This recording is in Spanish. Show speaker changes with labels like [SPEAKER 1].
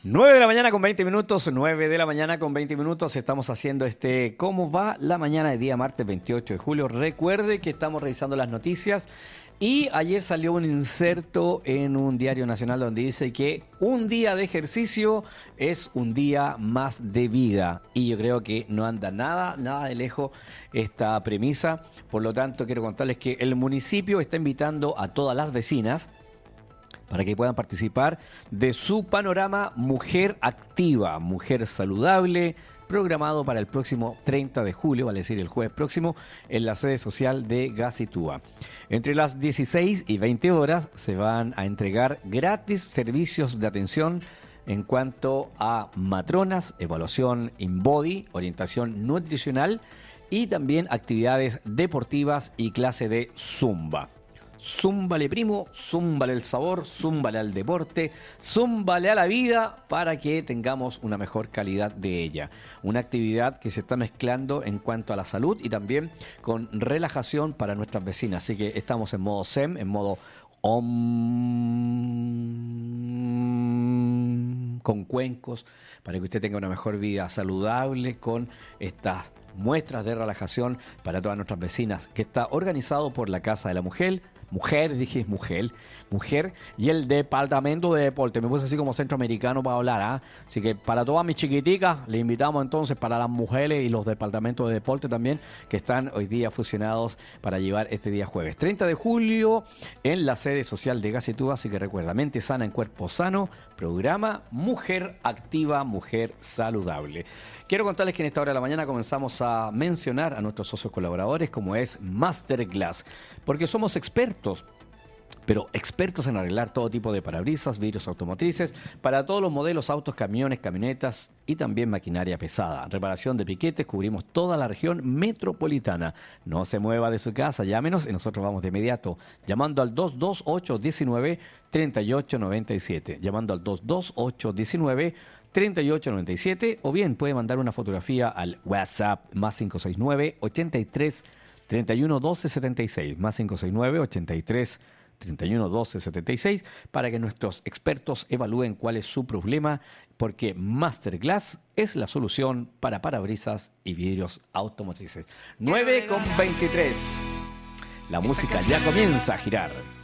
[SPEAKER 1] 9 de la mañana con 20 minutos, 9 de la mañana con 20 minutos, estamos haciendo ¿Cómo va la mañana de día martes 28 de julio? Recuerde que estamos revisando las noticias y ayer salió un inserto en un diario nacional donde dice que un día de ejercicio es un día más de vida. Y yo creo que no anda nada de lejos esta premisa. Por lo tanto, quiero contarles que el municipio está invitando a todas las vecinas para que puedan participar de su panorama Mujer Activa, Mujer Saludable, programado para el próximo 30 de julio, vale decir el jueves próximo, en la sede social de Gacitúa. Entre las 16 y 20 horas se van a entregar gratis servicios de atención en cuanto a matronas, evaluación InBody, orientación nutricional y también actividades deportivas y clase de Zumba. Zúmbale primo, zúmbale el sabor, zúmbale al deporte, zúmbale a la vida para que tengamos una mejor calidad de ella. Una actividad que se está mezclando en cuanto a la salud y también con relajación para nuestras vecinas. Así que estamos en modo Zen, en modo Om, con cuencos, para que usted tenga una mejor vida saludable con estas muestras de relajación para todas nuestras vecinas, que está organizado por la Casa de la Mujer, mujer y el Departamento de Deporte. Me puse así como centroamericano para hablar, ¿ah? Así que para todas mis chiquiticas, le invitamos entonces para las mujeres y los departamentos de deporte también, que están hoy día fusionados para llevar este día jueves 30 de julio en la sede social de Gacitúa. Así que recuerda, mente sana en cuerpo sano, programa Mujer Activa, Mujer Saludable. Quiero contarles que en esta hora de la mañana comenzamos a mencionar a nuestros socios colaboradores, como es Masterglass, porque somos expertos, pero expertos en arreglar todo tipo de parabrisas, vidrios automotrices, para todos los modelos, autos, camiones, camionetas y también maquinaria pesada. Reparación de piquetes, cubrimos toda la región metropolitana. No se mueva de su casa, llámenos y nosotros vamos de inmediato, llamando al 228-19-3897, llamando al 228-19-3897, o bien puede mandar una fotografía al WhatsApp más 569 83 31 12 76, más 569 83 31 12 76, para que nuestros expertos evalúen cuál es su problema, porque Masterglass es la solución para parabrisas y vidrios automotrices. 9:23. La música ya comienza a girar.